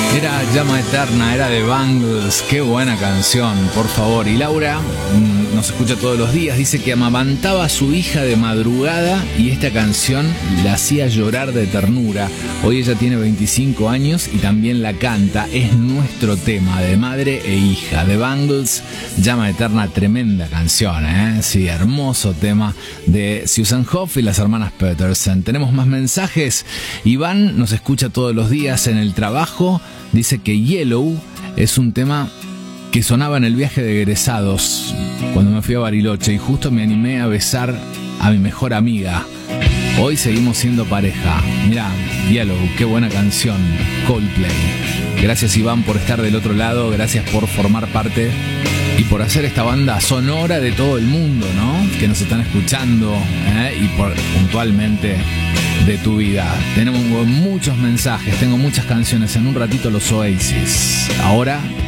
Era Llama Eterna, era de Bangles. Qué buena canción, por favor. Y Laura nos escucha todos los días. Dice que amamantaba a su hija de madrugada y esta canción la hacía llorar de ternura. Hoy ella tiene 25 años y también la canta. Es nuestro tema de madre e hija. De Bangles, Llama Eterna, tremenda canción, ¿eh? Sí, hermoso tema de Susan Hoff y las hermanas Peterson. Tenemos más mensajes. Iván nos escucha todos los días en el trabajo. Dice que Yellow es un tema que sonaba en el viaje de egresados cuando me fui a Bariloche y justo me animé a besar a mi mejor amiga. Hoy seguimos siendo pareja. Mirá, Yellow, qué buena canción. Coldplay. Gracias, Iván, por estar del otro lado. Gracias por formar parte y por hacer esta banda sonora de todo el mundo, ¿no? Que nos están escuchando, y por puntualmente de tu vida. Tenemos muchos mensajes, tengo muchas canciones. En un ratito los Oasis. Ahora